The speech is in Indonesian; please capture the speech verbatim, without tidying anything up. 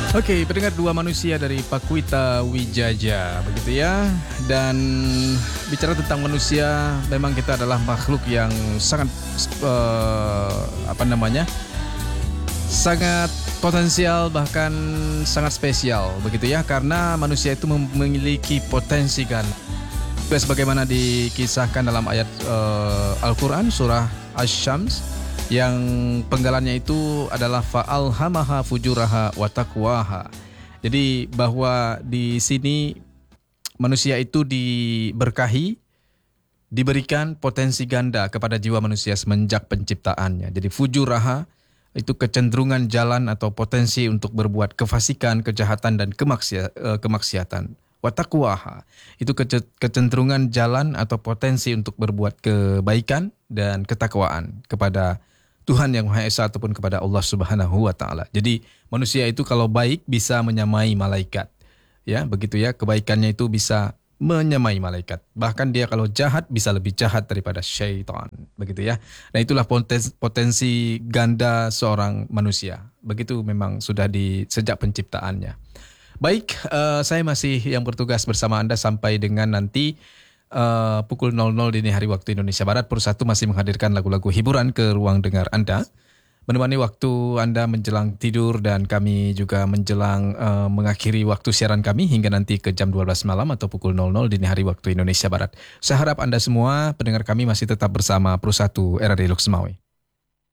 Oke, pendengar dua manusia dari Pakuita Wijaja, begitu ya. Dan bicara tentang manusia, memang kita adalah makhluk yang sangat uh, apa namanya, sangat potensial bahkan sangat spesial, begitu ya. Karena manusia itu memiliki potensi kan. Sebagaimana dikisahkan dalam ayat uh, Al-Quran surah Asy-Syams, yang penggalannya itu adalah fa'alhamaha fujuraha wa taqwaha. Jadi bahwa di sini manusia itu diberkahi, diberikan potensi ganda kepada jiwa manusia semenjak penciptaannya. Jadi fujuraha itu kecenderungan jalan atau potensi untuk berbuat kefasikan, kejahatan dan kemaksia, kemaksiatan. Wa taqwaha itu kecenderungan jalan atau potensi untuk berbuat kebaikan dan ketakwaan kepada Tuhan yang Maha Esa ataupun kepada Allah Subhanahu wa taala. Jadi manusia itu kalau baik bisa menyamai malaikat. Ya, begitu ya, kebaikannya itu bisa menyamai malaikat. Bahkan dia kalau jahat bisa lebih jahat daripada syaitan, begitu ya. Nah, itulah potensi, potensi ganda seorang manusia. Begitu memang sudah di sejak penciptaannya. Baik, uh, saya masih yang bertugas bersama Anda sampai dengan nanti Uh, pukul nol nol dini hari waktu Indonesia Barat. Persatu masih menghadirkan lagu-lagu hiburan ke ruang dengar Anda, menemani waktu Anda menjelang tidur, dan kami juga menjelang uh, mengakhiri waktu siaran kami hingga nanti ke jam dua belas malam atau pukul nol nol dini hari waktu Indonesia Barat. Saya harap Anda semua pendengar kami masih tetap bersama Persatu R R I Lok Semawe.